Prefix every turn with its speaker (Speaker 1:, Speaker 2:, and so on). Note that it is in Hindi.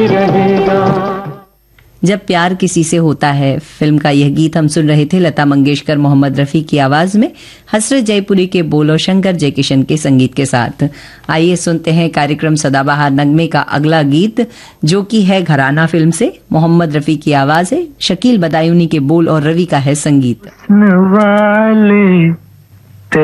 Speaker 1: जब प्यार किसी से होता है फिल्म का यह गीत हम सुन रहे थे लता मंगेशकर मोहम्मद रफी की आवाज में, हसरत जयपुरी के बोल और शंकर जयकिशन के संगीत के साथ। आइए सुनते हैं कार्यक्रम सदाबहार नगमे का अगला गीत, जो कि है घराना फिल्म से। मोहम्मद रफी की आवाज है, शकील बदायूनी के बोल और रवि का है संगीत।
Speaker 2: वाले